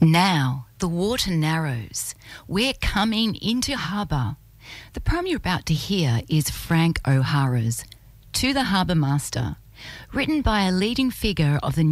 Now the water narrows. We're coming into harbour. The poem you're about to hear is Frank O'Hara's To the Harbour Master, written by a leading figure of the